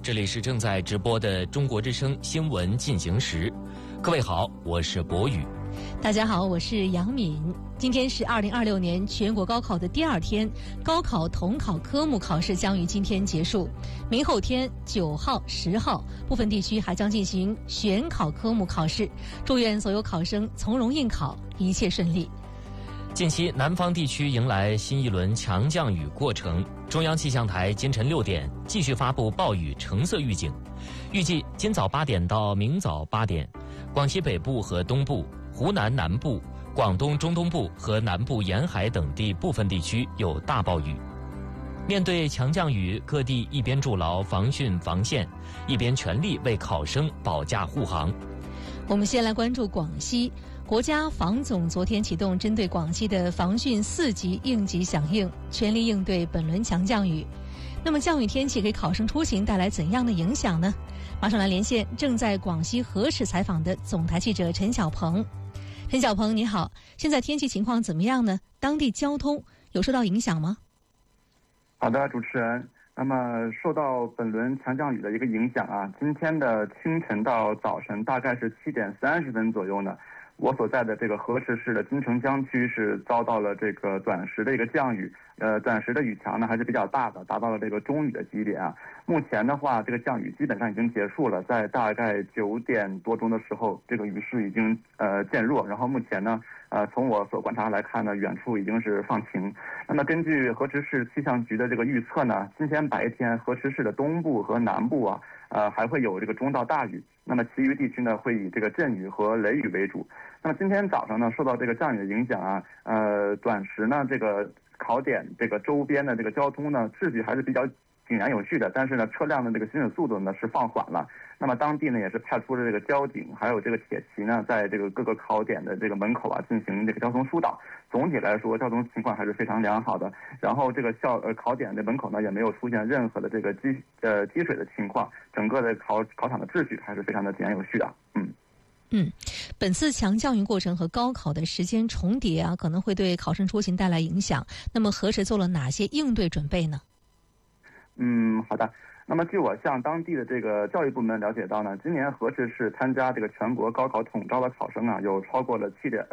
这里是正在直播的中国之声新闻进行时。各位好，我是博宇。 大家好，我是杨敏。今天是2026年全国高考的第二天，高考统考科目考试将于今天结束。明后天9号、10号，部分地区还将进行选考科目考试。祝愿所有考生从容应考，一切顺利。 近期，南方地区迎来新一轮强降雨过程。中央气象台今晨6点继续发布暴雨橙色预警，预计今早8点到明早8点，广西北部和东部、湖南南部、广东中东部和南部沿海等地部分地区有大暴雨。面对强降雨，各地一边筑牢防汛防线，一边全力为考生保驾护航。 我们先来关注广西。国家防总昨天启动针对广西的防汛4级应急响应，全力应对本轮强降雨。那么降雨天气给考生出行带来怎样的影响呢？马上来连线正在广西河池采访的总台记者陈小鹏。陈小鹏，你好，现在天气情况怎么样呢？当地交通有受到影响吗？ 好的，主持人。那么受到本轮强降雨的一个影响啊，今天的清晨到早晨大概是7点30分左右呢，我所在的这个河池市的金城江区是遭到了这个短时的一个降雨，短时的雨强呢还是比较大的，达到了这个中雨的级别啊。目前的话，这个降雨基本上已经结束了，在大概9点多钟的时候，这个雨势已经渐弱，然后目前呢，从我所观察来看呢，远处已经是放晴。那么根据河池市气象局的这个预测呢，今天白天河池市的东部和南部啊，还会有这个中到大雨。那么其余地区呢，会以这个阵雨和雷雨为主。那么今天早上呢，受到这个降雨的影响啊，短时呢这个考点这个周边的这个交通呢，秩序还是比较井然有序的，但是呢，车辆的这个行驶速度呢是放缓了。那么当地呢也是派出了这个交警，还有这个铁骑呢，在这个各个考点的这个门口啊进行这个交通疏导。总体来说，交通情况还是非常良好的。然后这个考点的门口呢也没有出现任何的这个积水的情况，整个的考场的秩序还是非常的井然有序的。 本次强降雨过程和高考的时间重叠啊，可能会对考生出行带来影响。那么河池做了哪些应对准备呢？ 好的。那么据我向当地的这个教育部门了解到呢，今年河池市参加这个全国高考统招的考生啊，有超过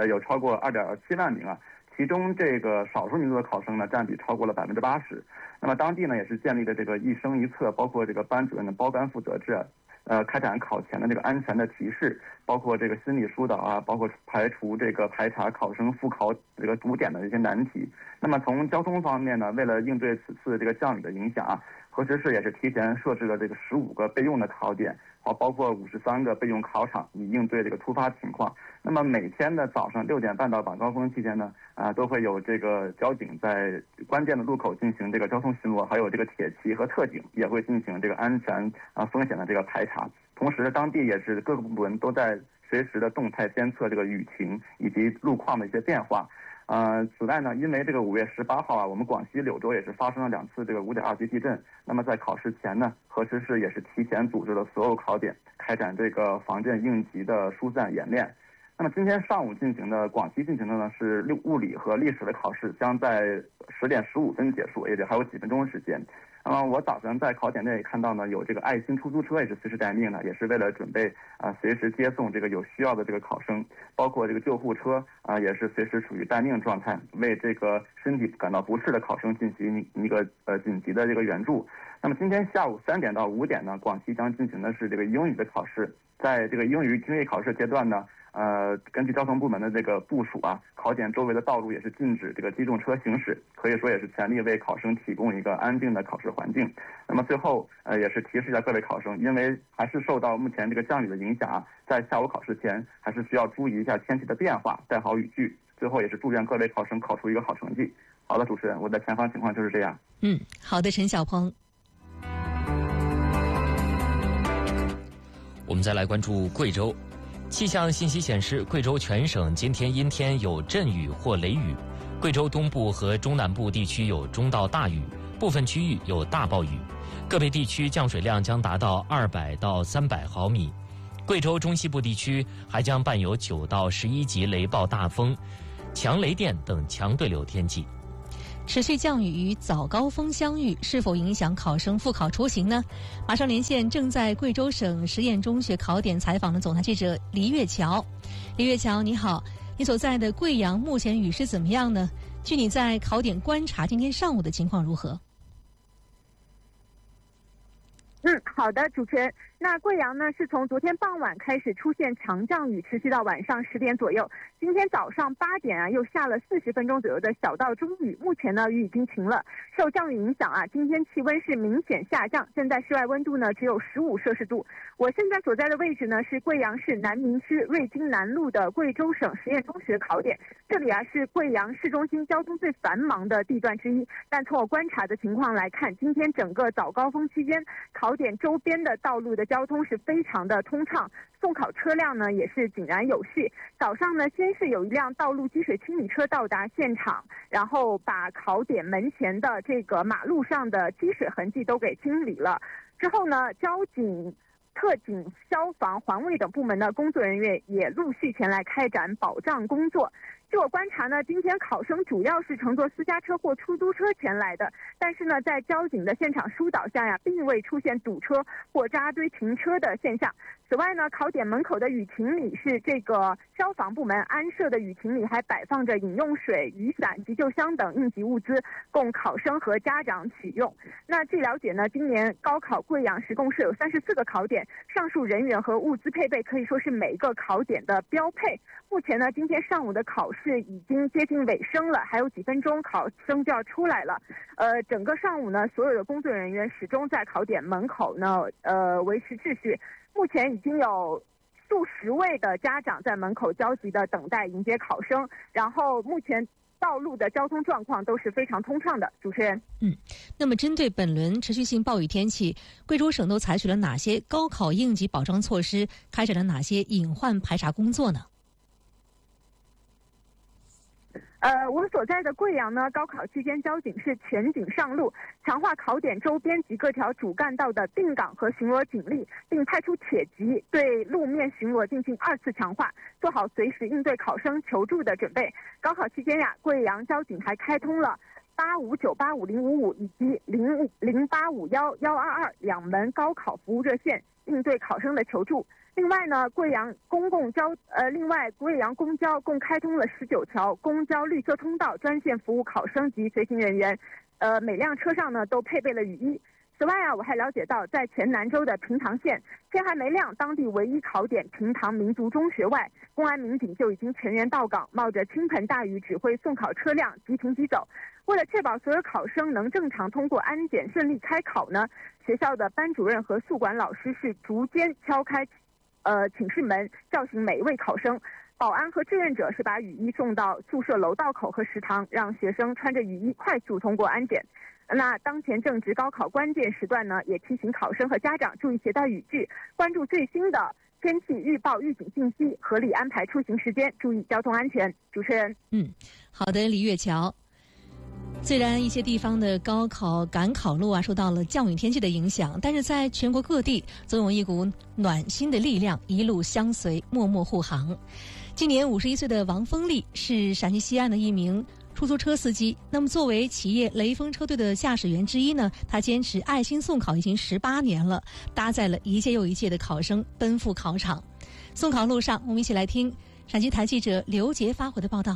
2.7万名啊，其中这个少数民族的考生呢，占比超过了80%。那么当地呢也是建立了这个一生一测，包括这个班主任的包干负责制，开展考前的这个安全的提示，包括这个心理疏导啊，包括排查考生复考这个堵点的一些难题。那么从交通方面呢，为了应对此次这个降雨的影响啊，河池市也是提前设置了这个15个备用的考点，包括53个备用考场，以应对这个突发情况。那么每天的早上6点半到晚高峰期间呢，都会有这个交警在关键的路口进行这个交通巡逻，还有这个铁骑和特警也会进行这个安全风险的这个排查。同时，当地也是各个部门都在随时的动态监测这个雨情以及路况的一些变化。此外呢，因为这个5月18号啊，我们广西柳州也是发生了2次这个5.2级地震。那么在考试前呢，河池市也是提前组织了所有考点开展这个防震应急的疏散演练。那么今天上午广西进行的呢是物理和历史的考试，将在10点15分结束，也就还有几分钟时间。我早上在考点内看到呢，有这个爱心出租车也是随时待命的，也是为了准备随时接送这个有需要的这个考生，包括这个救护车也是随时处于待命状态，为这个身体感到不适的考生进行一个紧急的这个援助。那么今天下午3点到5点呢，广西将进行的是这个英语的考试。在这个英语听力考试阶段呢，根据交通部门的这个部署啊，考点周围的道路也是禁止这个机动车行驶，可以说也是全力为考生提供一个安静的考试环境。那么最后也是提示一下各位考生，因为还是受到目前这个降雨的影响啊，在下午考试前还是需要注意一下天气的变化，带好雨具。最后也是祝愿各位考生考出一个好成绩。好的，主持人，我的前方情况就是这样。 好的，陈小鹏。 我们再来关注贵州。气象信息显示，贵州全省今天阴天有阵雨或雷雨，贵州东部和中南部地区有中到大雨，部分区域有大暴雨，个别地区降水量将达到200到300毫米。贵州中西部地区还将伴有9到11级雷暴大风、强雷电等强对流天气。 持续降雨与早高峰相遇，是否影响考生复考出行呢？马上连线正在贵州省实验中学考点采访的总台记者黎月桥。黎月桥，你好，你所在的贵阳目前雨势怎么样呢？据你在考点观察，今天上午的情况如何？ 好的，主持人。那贵阳呢是从昨天傍晚开始出现强降雨，持续到晚上10点左右。今天早上8点又下了40分钟左右的小到中雨。目前呢雨已经停了。受降雨影响今天气温是明显下降，现在室外温度呢只有15摄氏度。我现在所在的位置呢是贵阳市南明区瑞金南路的贵州省实验中学考点。这里是贵阳市中心交通最繁忙的地段之一。但从我观察的情况来看，今天整个早高峰期间，考点周边的道路的交通是非常的通畅，送考车辆呢也是井然有序。早上呢，先是有一辆道路积水清理车到达现场，然后把考点门前的这个马路上的积水痕迹都给清理了。之后呢，交警、特警、消防、环卫等部门的工作人员也陆续前来开展保障工作。据我观察呢，今天考生主要是乘坐私家车或出租车前来的，但是呢，在交警的现场疏导下并未出现堵车或扎堆停车的现象。此外呢，考点门口的雨亭里是这个消防部门安设的雨亭里，还摆放着饮用水、雨伞、急救箱等应急物资，供考生和家长取用。那据了解呢，今年高考贵阳市共设有34个考点，上述人员和物资配备可以说是每一个考点的标配。目前呢，今天上午的考试已经接近尾声了，还有几分钟考生就要出来了。整个上午呢，所有的工作人员始终在考点门口呢，维持秩序。目前已经有数十位的家长在门口焦急的等待迎接考生，然后目前道路的交通状况都是非常通畅的。主持人， 那么针对本轮持续性暴雨天气，贵州省都采取了哪些高考应急保障措施？开展了哪些隐患排查工作呢？ 我所在的贵阳呢，高考期间交警是全警上路，强化考点周边及各条主干道的定岗和巡逻警力，并派出铁骑对路面巡逻进行2次强化，做好随时应对考生求助的准备。高考期间贵阳交警还开通了85985055以及008511122两门高考服务热线，应对考生的求助。另外呢，贵阳公交共开通了19条公交绿色通道，专线服务考生及随行人员。每辆车上呢都配备了雨衣。此外我还了解到，在全南州的平塘县天还没亮，当地唯一考点平塘民族中学外，公安民警就已经全员到岗，冒着倾盆大雨指挥送考车辆即停即走。为了确保所有考生能正常通过安检顺利开考呢，学校的班主任和宿管老师是逐间敲开寝室门，叫醒每一位考生。保安和志愿者是把雨衣送到宿舍楼道口和食堂，让学生穿着雨衣快速通过安检。那当前正值高考关键时段呢，也提醒考生和家长注意携带雨具，关注最新的天气预报预警信息，合理安排出行时间，注意交通安全。主持人， 好的，李月桥。虽然一些地方的高考赶考路受到了降雨天气的影响，但是在全国各地总有一股暖心的力量一路相随，默默护航。今年51岁的王峰丽是陕西西安的一名出租车司机。那么作为企业雷锋车队的驾驶员之一呢，他坚持爱心送考已经18年了，搭载了一届又一届的考生奔赴考场。送考路上，我们一起来听陕西台记者刘杰发回的报道。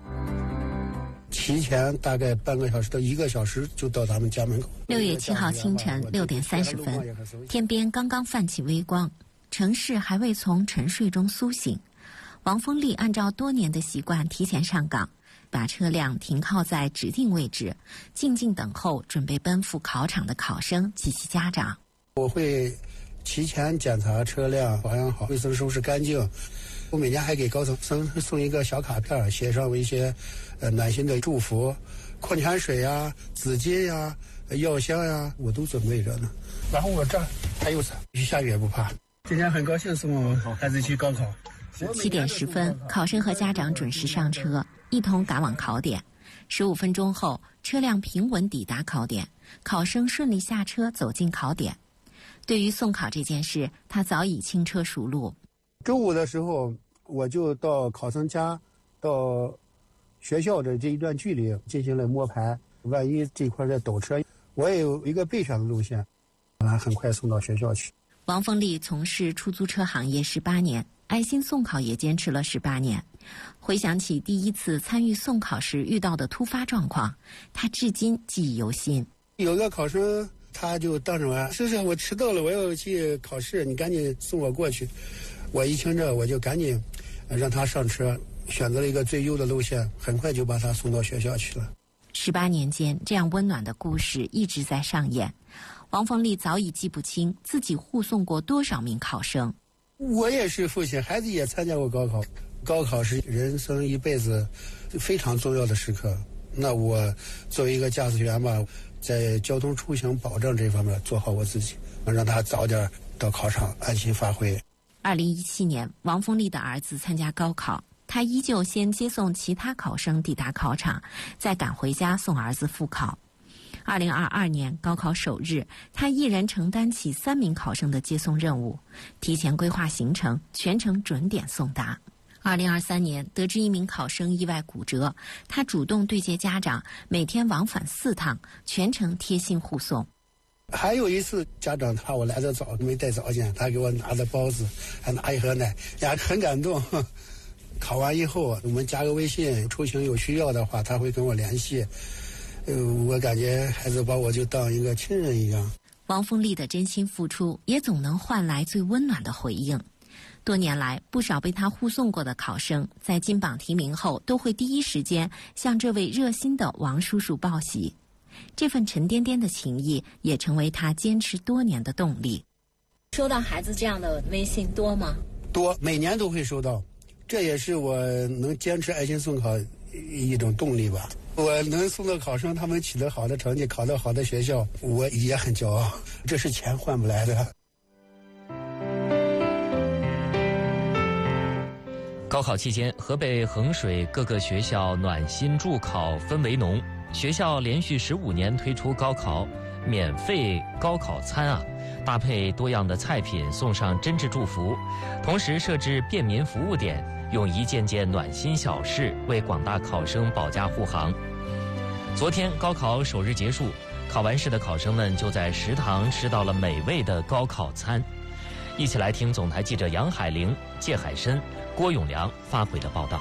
提前大概半个小时到1个小时就到咱们家门口。 6月7号清晨6点30分，天边刚刚泛起微光，城市还未从沉睡中苏醒。王峰丽按照多年的习惯提前上岗，把车辆停靠在指定位置，静静等候准备奔赴考场的考生及其家长。 我会提前检查车辆，保养好，卫生收拾干净。我每年还给高生送一个小卡片，写上一些暖心的祝福，矿泉水呀、纸巾呀、药箱呀，我都准备着呢。然后我这还有伞，下雨也不怕。今天很高兴送我孩子去高考。 7点10分，考生和家长准时上车，一同赶往考点。15分钟后，车辆平稳抵达考点，考生顺利下车走进考点。对于送考这件事，他早已轻车熟路。 中午的时候，我就到考生家，到学校的这一段距离进行了摸排， 万一这块在堵车，我也有一个备选的路线，很快送到学校去。 王凤丽从事出租车行业18年，爱心送考也坚持了18年。回想起第一次参与送考时遇到的突发状况，他至今记忆犹新。 有个考生，他就当着我，师傅，我迟到了，我要去考试，你赶紧送我过去。我一听这，我就赶紧让他上车，选择了一个最优的路线，很快就把他送到学校去了。 18年间，这样温暖的故事一直在上演。王凤丽早已记不清自己护送过多少名考生。 我也是父亲，孩子也参加过高考。高考是人生一辈子非常重要的时刻。那我作为一个驾驶员吧，在交通出行保障这方面做好我自己，让他早点到考场安心发挥。 2017年，王凤丽的儿子参加高考，他依旧先接送其他考生抵达考场，再赶回家送儿子复考。2022年高考首日，他一人承担起3名考生的接送任务，提前规划行程，全程准点送达。2023年，得知一名考生意外骨折，他主动对接家长，每天往返4趟，全程贴心护送。 还有一次，家长怕我来得早，没带早点，他给我拿的包子，还拿一盒奶，呀，很感动。考完以后，我们加个微信，出行有需要的话，他会跟我联系。我感觉孩子把我就当一个亲人一样。 王凤丽的真心付出，也总能换来最温暖的回应。多年来，不少被他护送过的考生，在金榜题名后，都会第一时间向这位热心的王叔叔报喜。这份沉甸甸的情谊，也成为他坚持多年的动力。收到孩子这样的微信多吗？ 多，每年都会收到。这也是我能坚持爱心送考一种动力吧。我能送到考生他们取得好的成绩，考到好的学校，我也很骄傲。这是钱换不来的。 高考期间，河北衡水各个学校暖心助考氛围浓，学校连续15年推出高考免费高考餐搭配多样的菜品送上真挚祝福，同时设置便民服务点，用一件件暖心小事为广大考生保驾护航。昨天高考首日结束，考完试的考生们就在食堂吃到了美味的高考餐。一起来听总台记者杨海玲、谢海参、郭永良发回的报道。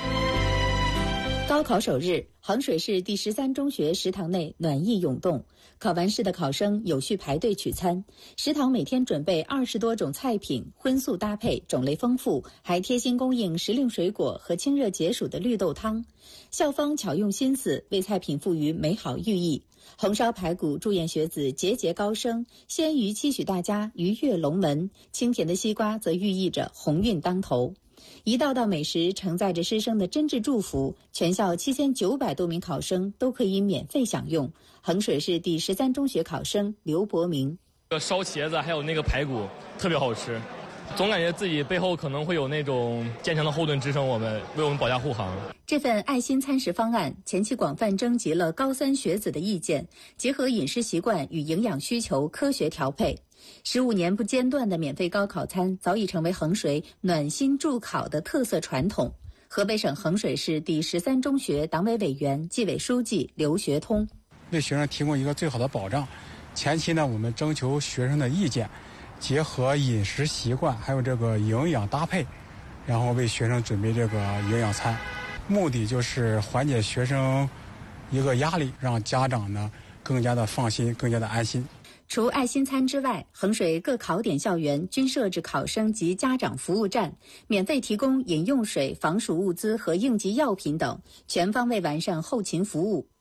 高考首日，衡水市第13中学食堂内暖意涌动，考完试的考生有序排队取餐。食堂每天准备20多种菜品，荤素搭配，种类丰富，还贴心供应时令水果和清热解暑的绿豆汤。校方巧用心思，为菜品赋予美好寓意。红烧排骨祝愿学子节节高升，鲜鱼期许大家鱼跃龙门，清甜的西瓜则寓意着鸿运当头。一道道美食承载着师生的真挚祝福，全校7900多名考生都可以免费享用。衡水市第13中学考生刘伯明： 烧茄子还有那个排骨特别好吃，总感觉自己背后可能会有那种坚强的后盾支撑我们，为我们保驾护航。 这份爱心餐食方案前期广泛征集了高3学子的意见，结合饮食习惯与营养需求科学调配。15年不间断的免费高考餐早已成为衡水暖心助考的特色传统。河北省衡水市第13中学党委委员、纪委书记刘学通： 为学生提供一个最好的保障。前期呢，我们征求学生的意见，结合饮食习惯还有这个营养搭配，然后为学生准备这个营养餐，目的就是缓解学生一个压力，让家长呢更加的放心，更加的安心。 除爱心餐之外，衡水各考点校园均设置考生及家长服务站，免费提供饮用水、防暑物资和应急药品等，全方位完善后勤服务。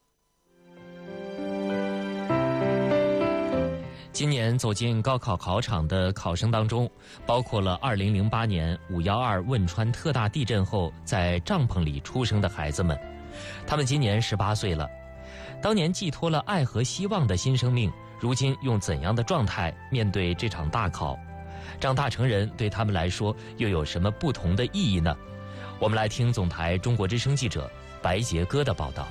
今年走进高考考场的考生当中，包括了2008年512汶川特大地震后在帐篷里出生的孩子们，他们今年18岁了。当年寄托了爱和希望的新生命，如今用怎样的状态面对这场大考？长大成人对他们来说又有什么不同的意义呢？我们来听总台中国之声记者白杰哥的报道。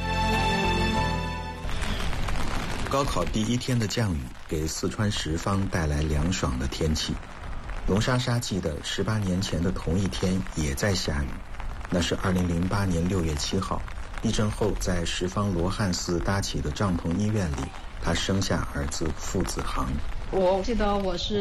高考第一天的降雨给四川什邡带来凉爽的天气。龙沙沙记得18年前的同一天也在下雨，那是2008年6月7号， 地震后在十方罗汉寺搭起的帐篷医院里，他生下儿子傅子航。 我记得我是